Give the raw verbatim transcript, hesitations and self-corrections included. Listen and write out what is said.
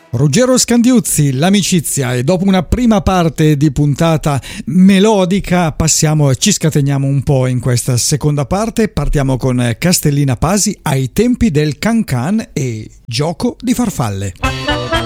Ruggero Scandiuzzi, l'amicizia, e dopo una prima parte di puntata melodica passiamo, ci scateniamo un po' in questa seconda parte. Partiamo con Castellina Pasi, Ai tempi del Can Can e Gioco di farfalle.